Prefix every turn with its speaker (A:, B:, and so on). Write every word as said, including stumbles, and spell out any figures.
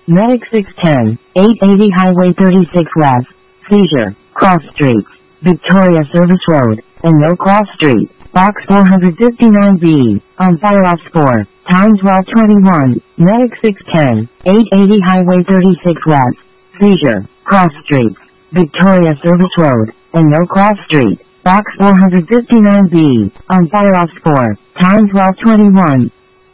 A: Medic six ten, eight eighty Highway thirty-six West, seizure, cross streets, Victoria Service Road, and No Cross Street, Box four fifty-nine B, on fire off four, time twelve twenty-one, Medic six ten, eight eighty Highway thirty-six West, seizure, cross streets, Victoria Service Road, and No Cross Street, Box four fifty-nine B, on fire off four, time twelve twenty-one.